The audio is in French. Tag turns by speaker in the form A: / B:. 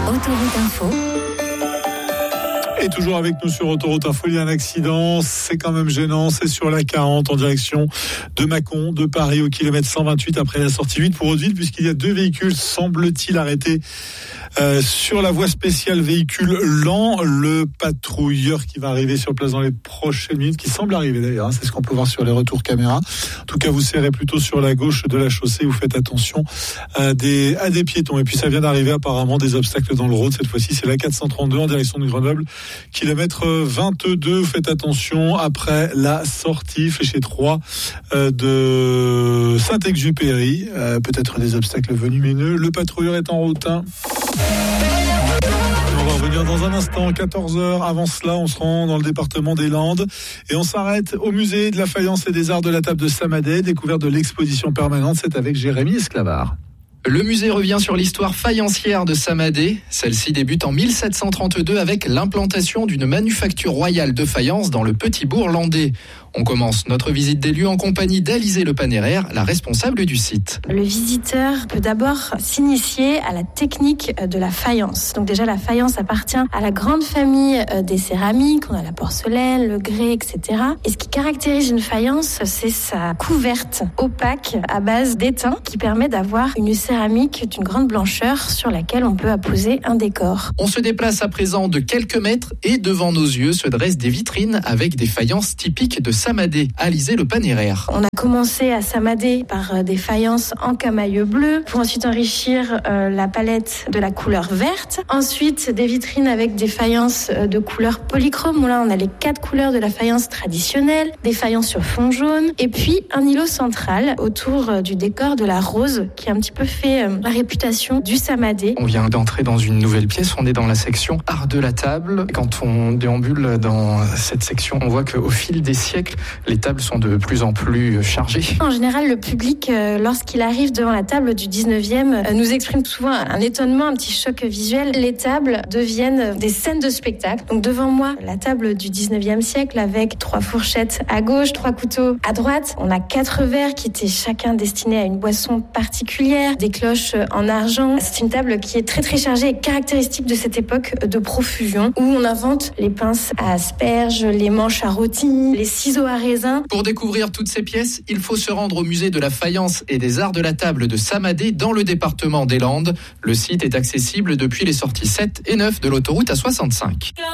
A: Autoroute Info.
B: Et toujours avec nous sur Autoroute Info, il y a un accident, c'est quand même gênant, c'est sur la 40 en direction de Mâcon, de Paris au kilomètre 128 après la sortie 8 pour Hauteville, puisqu'il y a 2 véhicules, semble-t-il, arrêtés sur la voie spéciale véhicule lent. Le patrouilleur qui va arriver sur place dans les prochaines minutes, qui semble arriver d'ailleurs, c'est ce qu'on peut voir sur les retours caméra. En tout cas, vous serrez plutôt sur la gauche de la chaussée, vous faites attention à des piétons. Et puis ça vient d'arriver apparemment des obstacles dans le road, cette fois-ci c'est la 432 en direction de Grenoble. Kilomètre 22, faites attention après la sortie fléchée 3 de Saint-Exupéry. Peut-être des obstacles volumineux. Le patrouilleur est en route. On va revenir dans un instant, 14h. Avant cela, on se rend dans le département des Landes et on s'arrête au musée de la faïence et des arts de la table de Samadé. Découverte de l'exposition permanente, c'est avec Jérémy Esclavard.
C: Le musée revient sur l'histoire faïencière de Samadé. Celle-ci débute en 1732 avec l'implantation d'une manufacture royale de faïence dans le petit bourg landais. On commence notre visite des lieux en compagnie d'Alizée Le Panéraire, la responsable du site.
D: Le visiteur peut d'abord s'initier à la technique de la faïence. Donc déjà, la faïence appartient à la grande famille des céramiques. On a la porcelaine, le grès, etc. Et ce qui caractérise une faïence, c'est sa couverte opaque à base d'étain qui permet d'avoir une céramique d'une grande blancheur sur laquelle on peut apposer un décor.
C: On se déplace à présent de quelques mètres et devant nos yeux se dressent des vitrines avec des faïences typiques de Samadé. Alizée Le Panéraire.
D: On a commencé à Samadé par des faïences en camailleux bleu pour ensuite enrichir la palette de la couleur verte. Ensuite, des vitrines avec des faïences de couleur polychrome. Là, on a les 4 couleurs de la faïence traditionnelle, des faïences sur fond jaune et puis un îlot central autour du décor de la rose qui a un petit peu fait la réputation du Samadé.
C: On vient d'entrer dans une nouvelle pièce, on est dans la section art de la table. Quand on déambule dans cette section, on voit qu'au fil des siècles, les tables sont de plus en plus chargées.
D: En général, le public, lorsqu'il arrive devant la table du 19e, nous exprime souvent un étonnement, un petit choc visuel. Les tables deviennent des scènes de spectacle. Donc devant moi, la table du 19e siècle avec 3 fourchettes à gauche, 3 couteaux à droite. On a 4 verres qui étaient chacun destinés à une boisson particulière, des cloches en argent. C'est une table qui est très très chargée et caractéristique de cette époque de profusion où on invente les pinces à asperges, les manches à rôti, les ciseaux à raisin.
C: Pour découvrir toutes ces pièces, il faut se rendre au musée de la faïence et des arts de la table de Samadé dans le département des Landes. Le site est accessible depuis les sorties 7 et 9 de l'autoroute A65.